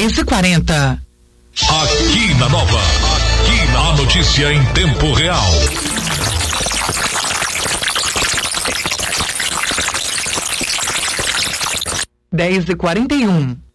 10h40. Aqui na Nova, a notícia em tempo real. 10h41.